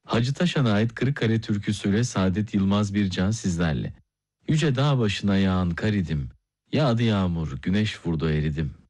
Hacı Taşan'a ait Kırıkkale türküsüyle Saadet Yılmaz Bircan sizlerle. Yüce dağ başına yağan kar idim. Yağdı yağmur, güneş vurdu eridim.